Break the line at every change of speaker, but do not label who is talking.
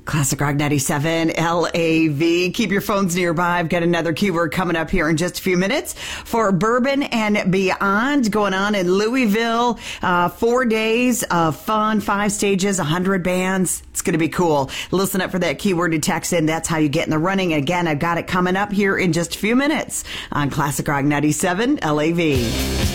Classic Rock 97 LAV. Keep your phones nearby. I've got another keyword coming up here in just a few minutes for Bourbon and Beyond going on in Louisville. 4 days of fun, 5 stages, 100 bands. It's going to be cool. Listen up for that keyword to text in. That's how you get in the running. Again, I've got it coming up here in just a few minutes on Classic Rock 97 LAV.